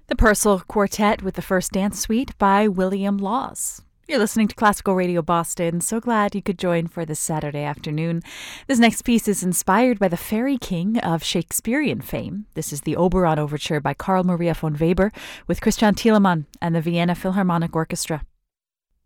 The Purcell Quartet with the first dance suite by William Laws. You're listening to Classical Radio Boston. So glad you could join for this Saturday afternoon. This next piece is inspired by the fairy king of Shakespearean fame. This is the Oberon Overture by Carl Maria von Weber with Christian Thielemann and the Vienna Philharmonic Orchestra.